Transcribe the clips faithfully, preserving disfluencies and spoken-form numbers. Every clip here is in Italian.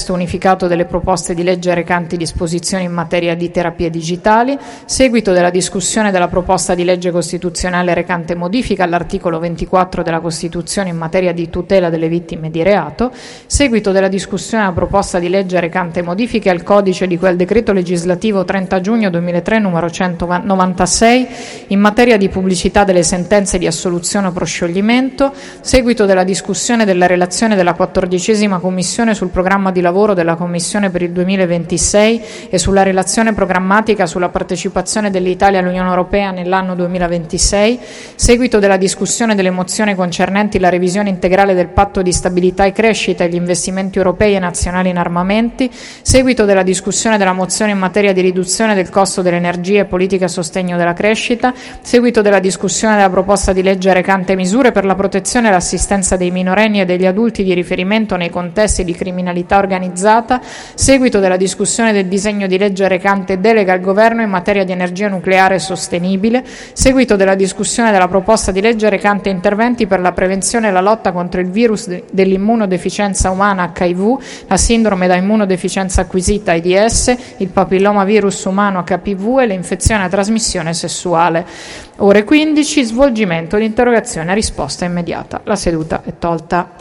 unificato delle proposte di legge recanti disposizioni in materia di terapie digitali, seguito della discussione della proposta di legge costituzionale recante modifica all'articolo ventiquattro della Costituzione in materia di tutela delle vittime di reato, seguito della discussione della proposta di legge recante modifiche al codice di quel decreto legislativo trenta giugno duemilatré numero centonovantasei in materia di pubblicità delle sentenze di assoluzione o proscioglimento, seguito della discussione della relazione della quattordicesima Commissione sul programma di lavoro della Commissione per il duemilaventisei e sulla relazione programmatica sulla partecipazione dell'Italia all'Unione Europea nell'anno duemilaventisei, seguito della discussione delle mozioni concernenti la revisione integrale del Patto di stabilità e crescita e gli investimenti europei e nazionali in armamenti, seguito della discussione della mozione in materia di riduzione del costo dell'energia e politica a sostegno della crescita, seguito della discussione della proposta di legge recante misure per la protezione e l'assistenza dei minorenni e degli adulti di riferimento nei contesti di criminalità organizzata, seguito della discussione del disegno di legge recante delega al Governo in materia di energia nucleare sostenibile, seguito della discussione della proposta di legge recante interventi per la prevenzione e la lotta contro il virus de- dell'immunodeficienza umana H I V, la sindrome da immunodeficienza acquisita AIDS, il papillomavirus umano H P V e le infezioni a trasmissione sessuale. Ore quindici, svolgimento di interrogazione a risposta immediata. La seduta è tolta.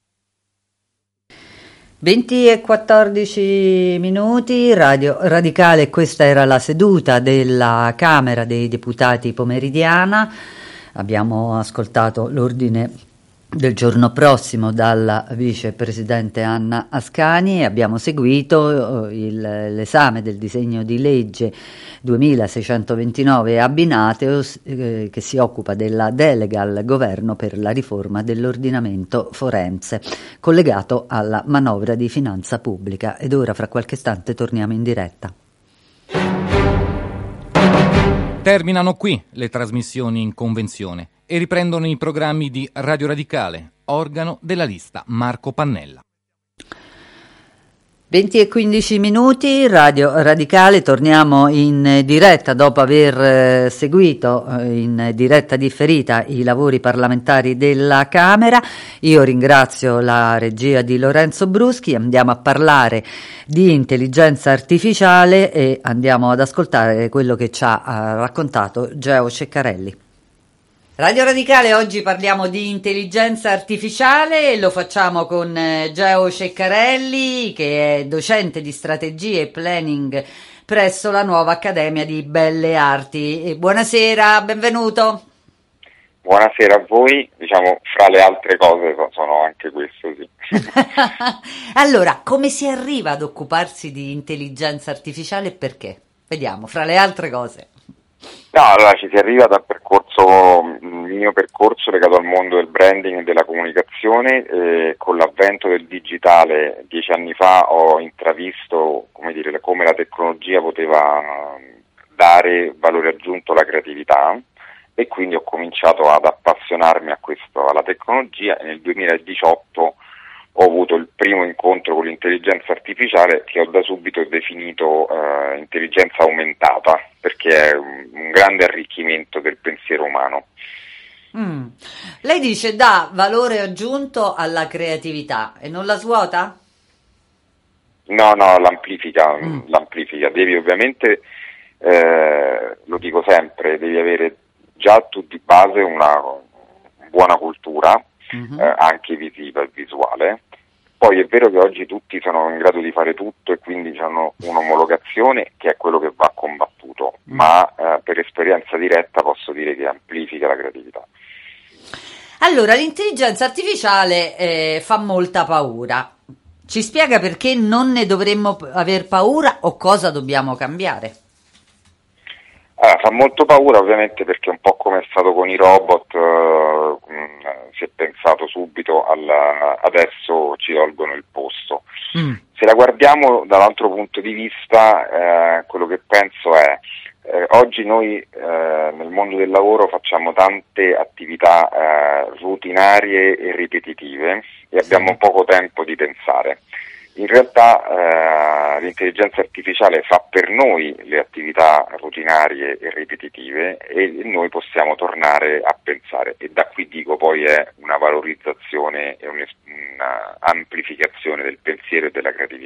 venti e quattordici minuti, Radio Radicale, questa era la seduta della Camera dei Deputati pomeridiana. Abbiamo ascoltato l'ordine del giorno prossimo dalla vicepresidente Anna Ascani e abbiamo seguito il, l'esame del disegno di legge duemilaseicentoventinove abbinate eh, che si occupa della delega al governo per la riforma dell'ordinamento forense collegato alla manovra di finanza pubblica. Ed ora fra qualche istante torniamo in diretta. Terminano qui le trasmissioni in convenzione e riprendono i programmi di Radio Radicale, organo della lista Marco Pannella. venti e quindici minuti, Radio Radicale, torniamo in diretta dopo aver seguito in diretta differita i lavori parlamentari della Camera. Io ringrazio la regia di Lorenzo Bruschi, andiamo a parlare di intelligenza artificiale e andiamo ad ascoltare quello che ci ha raccontato Geo Ceccarelli. Radio Radicale, oggi parliamo di intelligenza artificiale e lo facciamo con Geo Ceccarelli, che è docente di strategie e planning presso la nuova Accademia di Belle Arti. Buonasera, benvenuto. Buonasera a voi, diciamo fra le altre cose sono anche questo, sì. Allora, come si arriva ad occuparsi di intelligenza artificiale e perché? Vediamo, fra le altre cose. No, allora ci si arriva dal percorso, il mio percorso legato al mondo del branding e della comunicazione. Eh, con l'avvento del digitale dieci anni fa ho intravisto, come dire, come la tecnologia poteva dare valore aggiunto alla creatività e quindi ho cominciato ad appassionarmi a questo, alla tecnologia, e nel duemiladiciotto ho avuto il primo incontro con l'intelligenza artificiale, che ho da subito definito eh, intelligenza aumentata, perché è un, un grande arricchimento del pensiero umano. Mm. Lei dice dà valore aggiunto alla creatività e non la svuota? No, no, l'amplifica, Mm. l'amplifica. Devi ovviamente, eh, lo dico sempre, devi avere già tu di base una buona cultura, mm-hmm. eh, anche visiva e visuale. Poi è vero che oggi tutti sono in grado di fare tutto e quindi hanno un'omologazione, che è quello che va combattuto, mm. ma eh, per esperienza diretta posso dire che amplifica la creatività. Allora, l'intelligenza artificiale eh, fa molta paura. Ci spiega perché non ne dovremmo aver paura o cosa dobbiamo cambiare? Allora, fa molto paura ovviamente perché un po' come è stato con i robot, eh, mh, si è pensato subito alla, adesso ci tolgono il posto. Mm. Se la guardiamo dall'altro punto di vista, eh, quello che penso è eh, oggi noi eh, nel mondo del lavoro facciamo tante attività eh, rutinarie e ripetitive e abbiamo poco tempo di pensare. In realtà eh, l'intelligenza artificiale fa per noi le attività rutinarie e ripetitive e noi possiamo tornare a pensare, e da qui dico poi è una valorizzazione e un'amplificazione del pensiero e della creatività.